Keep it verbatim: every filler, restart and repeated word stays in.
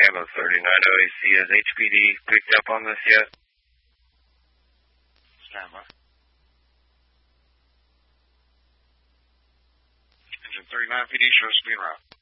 Camo thirty-nine O A C. Has H P D picked up on this yet? Stand by. Engine thirty-nine P D shows speed route.